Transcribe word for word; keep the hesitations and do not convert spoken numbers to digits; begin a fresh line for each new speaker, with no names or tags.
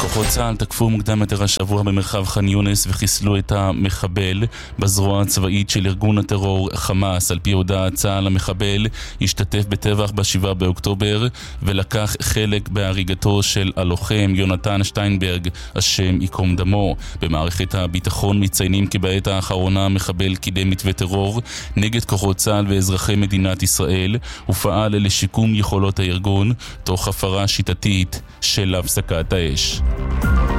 כוחות צה"ל תקפו מוקדם יותר השבוע במרחב ח'אן יונס וחיסלו את המחבל בזרוע הצבאית של ארגון הטרור חמאס. על פי הודעת צה"ל, המחבל השתתף בטבח בשבעה באוקטובר ולקח חלק בהריגתו של הלוחם יונתן שטיינברג, השם ייקום דמו. במערכת הביטחון מציינים כי בעת האחרונה המחבל קידם מתווה טרור נגד כוחות צה"ל ואזרחי מדינת ישראל ופעל לשיקום יכולות הארגון תוך הפרה שיטתית של הפסקת האש.